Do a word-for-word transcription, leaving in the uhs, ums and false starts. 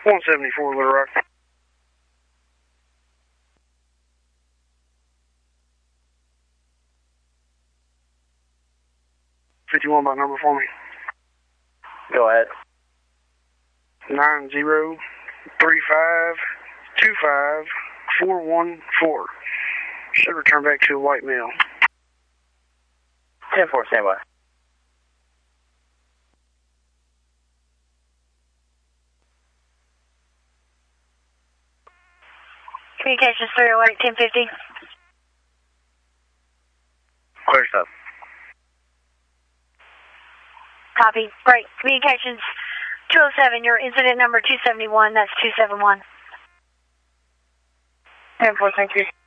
one seventy-four Little Rock. fifty-one by number for me. Go ahead. nine zero three five two five four one four. Should return back to a white male. ten four, standby. Communications three oh eight, ten fifty. Clear stuff. Copy. Great. Communications two oh seven, your incident number two seventy-one, that's two seven one. ten four, thank you.